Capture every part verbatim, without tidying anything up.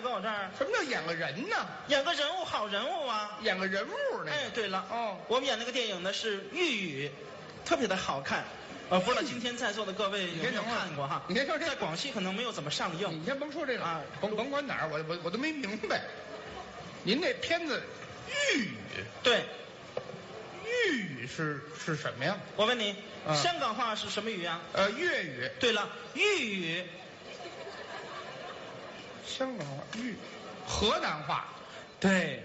搁我这儿？ 什么叫演个人呢？ 演个人物，好人物啊！ 演个人物呢？ 哎，对了， 哦， 我们演那个电影呢是《玉宇》，特别的好看。呃，不知道今天在座的各位有没有看过哈？ 你先说这， 在广西可能没有怎么上映。 你先甭说这个啊， 甭甭管哪儿，我我我都没明白。您那片子《玉宇》， 对， 玉宇是是什么呀？ 我问你， 嗯香港话是什么语啊？ 呃，粤语。 对了，玉宇。 香港话豫，河南话。 对，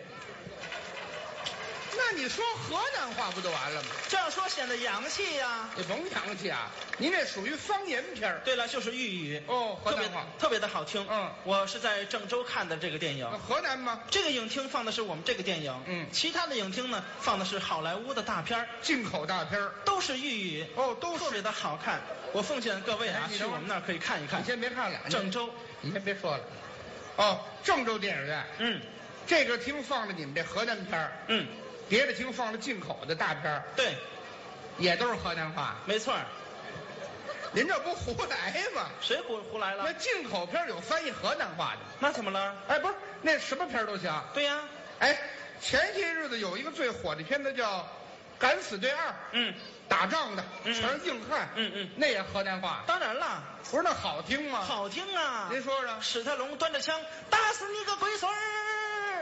那你说河南话不就完了吗？ 这样说显得洋气呀、 你甭洋气啊，您这属于方言片儿。 对了，就是豫语哦，河特别南话。 特别的好听。 嗯， 我是在郑州看的这个电影。 那河南吗？ 这个影厅放的是我们这个电影。 嗯， 其他的影厅呢放的是好莱坞的大片儿， 进口大片儿。 都是豫语。 哦，都是。 特别的好看。我奉劝各位啊， 哎你等会儿去我们那儿可以看一看你。先别看了， 郑州。 你先别说了。哦，郑州电影院。 嗯这个厅放着你们这河南片儿， 嗯， 别的厅放着进口的大片儿， 对， 也都是河南话。 没错儿。 您这不胡来吗？ 谁胡胡来那了？ 进口片儿有翻译河南话的。 那怎么了？ 哎，不是，那什么片儿都行。 对呀、 哎，前些日子有一个最火的片子叫《敢死队二》， 嗯， 打仗的， 嗯全是硬汉， 嗯嗯那也河南话， 当然了， 不是那好听吗？ 好听啊。 您说说， 史泰龙端着枪打死你个龟孙儿，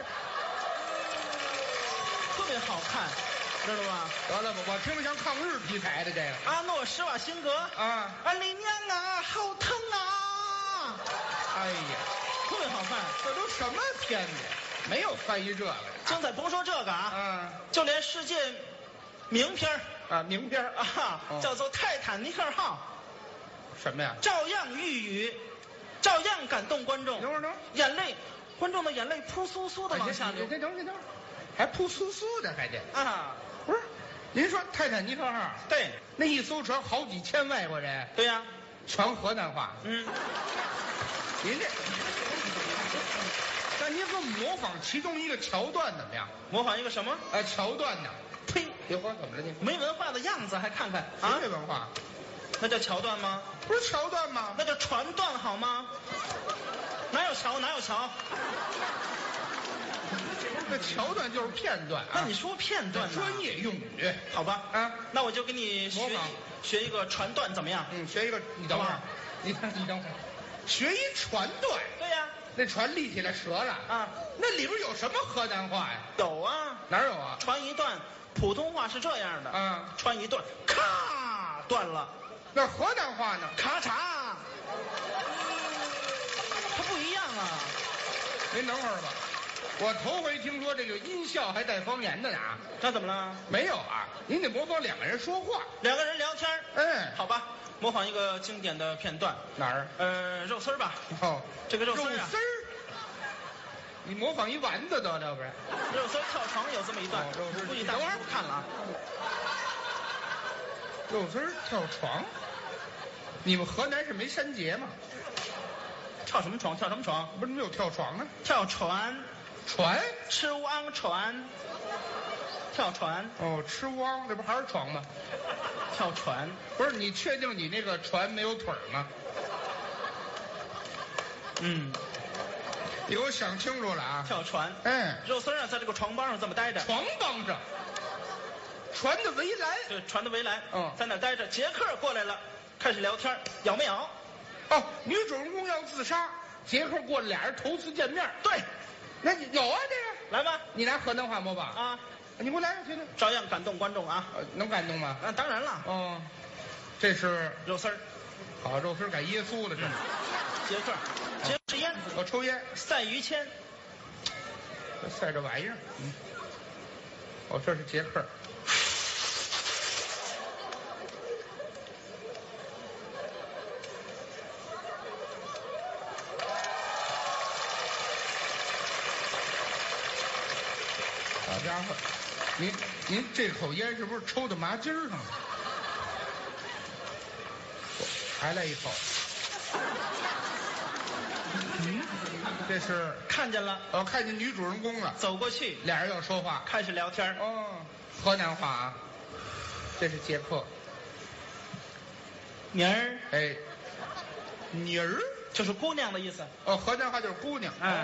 特别好看，知道吗？ 得了吧，我听着像抗日题材的这个阿诺施瓦辛格啊， 安丽娘啊，好疼啊！ 哎呀， 特别好看。 这都什么片子呀？没有翻译这个的正在甭说这个啊， 啊就连世界名片儿啊，名片儿啊， 哦叫做《泰坦尼克号什么呀》，？ 照样寓语，照样感动观众， 等会儿等会儿， 眼泪，观众的眼泪扑簌簌的往下流哎这等会儿，等会儿，还扑簌簌的，还得啊！ 不是？您说泰坦尼克号对那一艘船好几千外国人， 对呀、 全河南话， 嗯， 您这，那您给我们模仿其中一个桥段怎么样？ 模仿一个什么？ 哎，桥段呢？ 呸！ 别慌，怎么了你？ 没文化的样子还看看啊谁？没文化？ 那叫桥段吗？ 不是桥段吗？ 那叫船段好吗？哪有桥？哪有桥？ 那桥段就是片段啊。 那你说片段呢？ 专业用语好吧？ 啊？ 那我就给你学模仿学一个船段怎么样？ 嗯，学一个，你等会儿好吧， 你等你等会儿，学一船段， 对呀、 那船立起来折了啊， 那里边有什么河南话呀？ 有啊， 哪有啊？ 船一段，普通话是这样的， 啊， 船一段，咔断了， 那河南话呢？ 咔嚓，它不一样啊。 您等会儿吧，我头回听说这个音效还带方言的呢啊。 那怎么了？ 没有啊，您得模仿两个人说话。 两个人聊天儿哎， 好吧，模仿一个经典的片段， 哪儿？ 呃，肉丝儿吧， 哦， 这个肉丝肉儿啊丝，儿。你模仿一丸子得了，不是？ 肉丝儿跳床有这么一段， 哦肉丝儿估计大家都看了啊。 肉丝儿跳床。你们河南是没山节吗？ 跳什么床？跳什么床？ 不是没有跳床啊？ 跳船， 船？ 吃汪船，跳船， 哦，吃汪，这不还是床吗？ 跳船。 不是，你确定你那个船没有腿儿吗？ 嗯， 你给我想清楚了啊！ 跳船。 哎， 肉丝儿啊，在这个床帮上这么待着， 床帮上，船的围栏。 对，船的围栏， 嗯在那儿待着。杰克过来了，开始聊天，咬没咬？ 哦，女主人公要自杀，杰克过来，俩人头次见面。 对， 那你有啊这个？ 来吧， 你拿河南话模仿？ 啊， 你给我来个听听。 照样感动观众啊。 呃，能感动吗？ 那当然了， 哦，这是肉丝儿， 好肉丝改耶稣了，这是。 杰克，杰克是烟， 我抽烟， 赛于谦， 这晒这玩意儿。嗯。哦，这是杰克。好家伙，您您这口烟是不是抽到麻筋儿上了？还来一口。嗯，这是看见了， 我看见女主人公了， 走过去， 俩人要说话。 开始聊天。 哦，河南话啊，这是杰克。 妮儿哎，妮儿， 就是姑娘的意思。 哦，河南话就是姑娘。 哎